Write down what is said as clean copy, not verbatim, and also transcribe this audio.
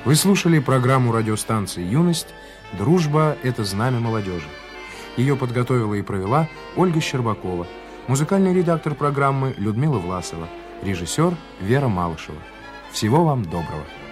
Вы слушали программу радиостанции «Юность» «Дружба – это знамя молодежи». Ее подготовила и провела Ольга Щербакова, музыкальный редактор программы Людмила Власова, режиссер Вера Малышева. Всего вам доброго.